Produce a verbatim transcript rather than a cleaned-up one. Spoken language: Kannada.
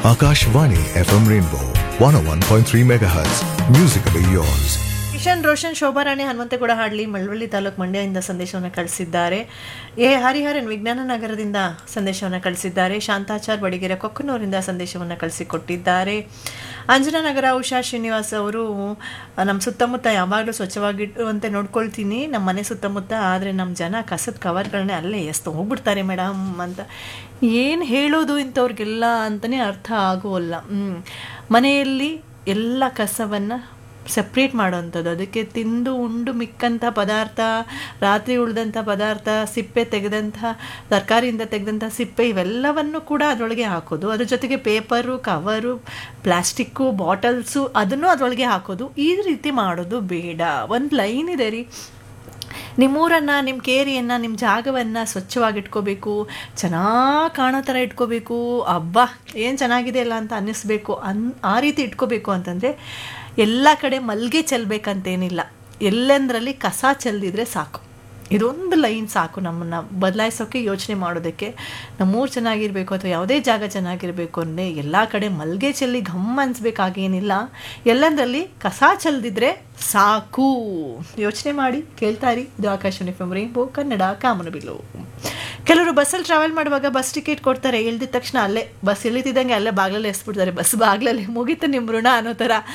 Akashvani F M Rainbow one oh one point three megahertz. Musically yours. Kishan Roshan Shobharani Hanumanthagowda ಹಾಡ್ಲಿ ಮಳವಳ್ಳಿ ತಾಲೂಕು ಮಂಡ್ಯದಿಂದ ಸಂದೇಶವನ್ನು ಕಳಿಸಿದ್ದಾರೆ. ಎ ಹರಿಹರನ್ ವಿಜ್ಞಾನ ನಗರದಿಂದ ಸಂದೇಶವನ್ನು ಕಳಿಸಿದ್ದಾರೆ. ಶಾಂತಾಚಾರ್ ಬಡಿಗೆರೆ ಕೊಕ್ಕನೂರಿಂದ ಸಂದೇಶವನ್ನು ಕಳಿಸಿಕೊಟ್ಟಿದ್ದಾರೆ. ಅಂಜನಾನಗರ ಉಷಾ ಶ್ರೀನಿವಾಸ್ ಅವರು ನಮ್ಮ ಸುತ್ತಮುತ್ತ ಯಾವಾಗಲೂ ಸ್ವಚ್ಛವಾಗಿಡುವಂತೆ ನೋಡ್ಕೊಳ್ತೀನಿ, ನಮ್ಮ ಮನೆ ಸುತ್ತಮುತ್ತ. ಆದರೆ ನಮ್ಮ ಜನ ಕಸದ ಕವರ್ಗಳನ್ನೇ ಅಲ್ಲೇ ಎಸ್ತು ಹೋಗ್ಬಿಡ್ತಾರೆ ಮೇಡಮ್ ಅಂತ. ಏನು ಹೇಳೋದು ಇಂಥವ್ರಿಗೆಲ್ಲ ಅಂತಲೇ ಅರ್ಥ ಆಗೋಲ್ಲ. ಮನೆಯಲ್ಲಿ ಎಲ್ಲ ಕಸವನ್ನು ಸಪ್ರೇಟ್ ಮಾಡೋವಂಥದ್ದು, ಅದಕ್ಕೆ ತಿಂದು ಉಂಡು ಮಿಕ್ಕಂಥ ಪದಾರ್ಥ, ರಾತ್ರಿ ಉಳಿದಂಥ ಪದಾರ್ಥ, ಸಿಪ್ಪೆ ತೆಗೆದಂಥ ತರಕಾರಿಯಿಂದ ತೆಗೆದಂಥ ಸಿಪ್ಪೆ, ಇವೆಲ್ಲವನ್ನು ಕೂಡ ಅದರೊಳಗೆ ಹಾಕೋದು. ಅದ್ರ ಜೊತೆಗೆ ಪೇಪರು, ಕವರು, ಪ್ಲಾಸ್ಟಿಕ್ಕು, ಬಾಟಲ್ಸು ಅದನ್ನು ಅದರೊಳಗೆ ಹಾಕೋದು. ಈ ರೀತಿ ಮಾಡೋದು ಬೇಡ. ಒಂದು ಲೈನ್ ಇದೆ ರೀ, ನಿಮ್ಮೂರನ್ನು, ನಿಮ್ಮ ಕೇರಿಯನ್ನು, ನಿಮ್ಮ ಜಾಗವನ್ನು ಸ್ವಚ್ಛವಾಗಿಟ್ಕೋಬೇಕು, ಚೆನ್ನಾಗಿ ಕಾಣೋ ಥರ ಇಟ್ಕೋಬೇಕು. ಅಬ್ಬಾ ಏನು ಚೆನ್ನಾಗಿದೆ ಅಲ್ಲ ಅಂತ ಅನ್ನಿಸ್ಬೇಕು. ಅನ್ ಆ ರೀತಿ ಇಟ್ಕೋಬೇಕು ಅಂತಂದರೆ ಎಲ್ಲ ಕಡೆ ಮಲ್ಗೆ ಚೆಲ್ಲಬೇಕಂತೇನಿಲ್ಲ, ಎಲ್ಲೆಂದರಲ್ಲಿ ಕಸ ಚೆಲ್ಲಿದ್ರೆ ಸಾಕು. ಇದೊಂದು ಲೈನ್ ಸಾಕು ನಮ್ಮನ್ನು ಬದಲಾಯಿಸೋಕ್ಕೆ, ಯೋಚನೆ ಮಾಡೋದಕ್ಕೆ. ನಮ್ಮೂರು ಚೆನ್ನಾಗಿರಬೇಕು ಅಥವಾ ಯಾವುದೇ ಜಾಗ ಚೆನ್ನಾಗಿರಬೇಕು ಅಂದರೆ ಎಲ್ಲ ಕಡೆ ಮಲ್ಗೆ ಚೆಲ್ಲಿ ಘಮ್ ಅನಿಸ್ಬೇಕಾಗೇನಿಲ್ಲ, ಎಲ್ಲೆಂದರಲ್ಲಿ ಕಸ ಚೆಲ್ದಿದ್ರೆ ಸಾಕು. ಯೋಚನೆ ಮಾಡಿ ಕೇಳ್ತಾರಿ. ಇದು Akashvani F M rainbow Kannada ಕಾಮನಬಿಲ್ಲು. ಕೆಲವರು ಬಸ್ಸಲ್ಲಿ ಟ್ರಾವೆಲ್ ಮಾಡುವಾಗ ಬಸ್ ಟಿಕೆಟ್ ಕೊಡ್ತಾರೆ, ಇಳ್ದಿದ ತಕ್ಷಣ ಅಲ್ಲೇ ಬಸ್ ಇಳಿತಿದ್ದಂಗೆ ಅಲ್ಲೇ ಬಾಗ್ಲಲ್ಲಿ ಎಸ್ಬಿಡ್ತಾರೆ, ಬಸ್ ಬಾಗ್ಲಲ್ಲಿ ಮುಗೀತು ನಿಮ್ಮ ಋಣ ಅನ್ನೋ ಥರ.